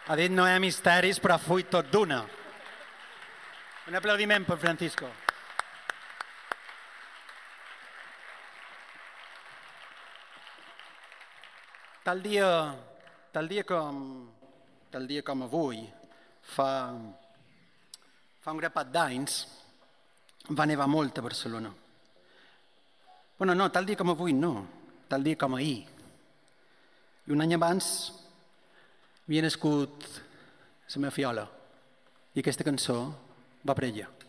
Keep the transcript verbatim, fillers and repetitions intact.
Ha dit no hi ha misteris, però full tot d'una. Un aplaudiment per Francisco. Tal dia, tal dia com, tal dia com avui, fa, fa un grapat d'anys, va nevar molt a Barcelona. Bueno, no, tal dia com avui no, tal dia com ahir. I un any abans havia nascut la meva fiola i aquesta cançó va per ella.